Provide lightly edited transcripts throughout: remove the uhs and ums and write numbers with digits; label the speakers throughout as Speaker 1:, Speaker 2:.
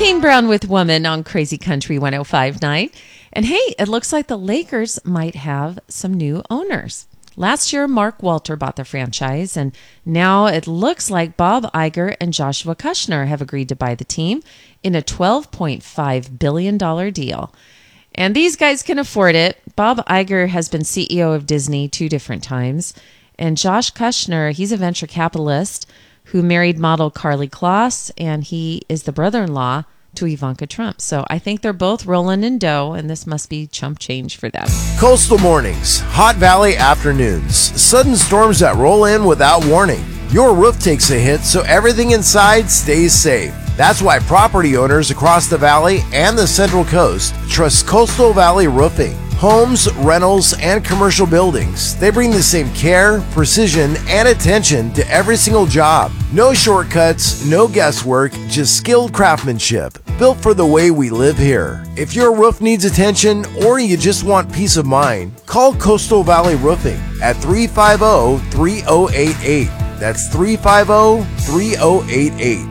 Speaker 1: Kane Brown with Woman on Crazy Country 105.9. And hey, it looks like the Lakers might have some new owners. Last year, Mark Walter bought the franchise, and now it looks like Bob Iger and Joshua Kushner have agreed to buy the team in a $12.5 billion deal. And these guys can afford it. Bob Iger has been CEO of Disney 2 different times, and Josh Kushner, he's a venture capitalist who married model Carly Kloss, and he is the brother-in-law to Ivanka Trump. So I think they're both rolling in dough, and this must be chump change for them.
Speaker 2: Coastal mornings, hot valley afternoons, sudden storms that roll in without warning. Your roof takes a hit, so everything inside stays safe. That's why property owners across the valley and the Central Coast trust Coastal Valley Roofing. Homes, rentals, and commercial buildings. They bring the same care, precision, and attention to every single job. No shortcuts, no guesswork, just skilled craftsmanship. Built for the way we live here. If your roof needs attention or you just want peace of mind, call Coastal Valley Roofing at 350-3088. That's 350-3088.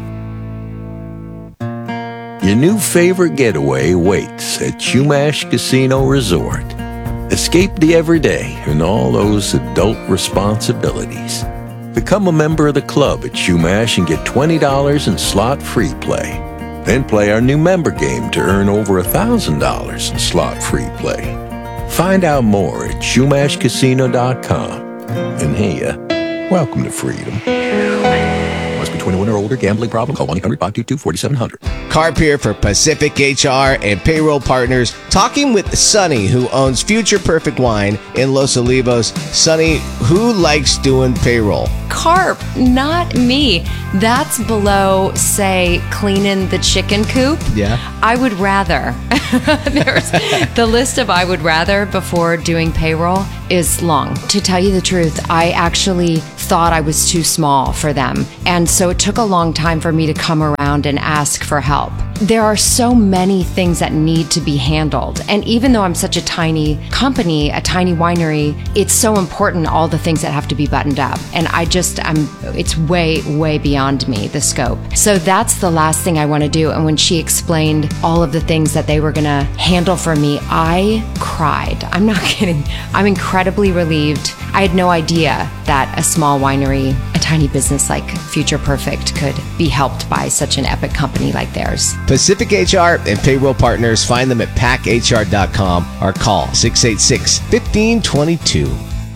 Speaker 3: Your new favorite getaway waits at Chumash Casino Resort. Escape the everyday and all those adult responsibilities. Become a member of the club at Chumash and get $20 in slot-free play. Then play our new member game to earn over $1,000 in slot-free play. Find out more at ChumashCasino.com. And hey, welcome to freedom. Must be 21 or older. Gambling problem? Call 1-800-522-4700.
Speaker 4: Carp here for Pacific HR and Payroll Partners. Talking with Sonny, who owns Future Perfect Wine in Los Olivos. Sonny, who likes doing payroll?
Speaker 5: Carp, not me. That's below, say, cleaning the chicken coop.
Speaker 4: Yeah.
Speaker 5: I would rather. There's the list of I would rather before doing payroll is long. To tell you the truth, I actually thought I was too small for them. And so it took a long time for me to come around and ask for help. There are so many things that need to be handled. And even though I'm such a tiny company, a tiny winery, it's so important, all the things that have to be buttoned up. And it's way, way beyond me, the scope. So that's the last thing I want to do. And when she explained all of the things that they were going to handle for me, I cried. I'm not kidding. I'm incredibly relieved. I had no idea that a small winery, a tiny business like Future Perfect could be helped by such an epic company like theirs.
Speaker 4: Pacific HR and Payroll Partners. Find them at packhr.com or call 686-1522.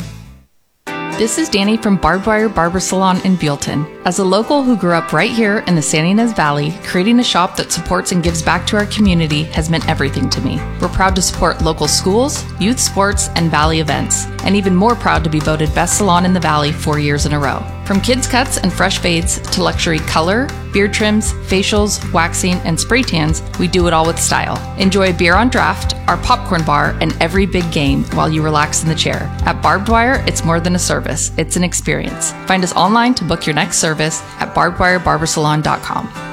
Speaker 6: This is Danny from Barbed Wire Barber Salon in Buellton. As a local who grew up right here in the Santa Ynez Valley, creating a shop that supports and gives back to our community has meant everything to me. We're proud to support local schools, youth sports, and Valley events, and even more proud to be voted Best Salon in the Valley 4 years in a row. From kids cuts and fresh fades to luxury color, beard trims, facials, waxing, and spray tans, we do it all with style. Enjoy a beer on draft, our popcorn bar, and every big game while you relax in the chair. At Barbed Wire, it's more than a service, it's an experience. Find us online to book your next service at barbedwirebarbersalon.com.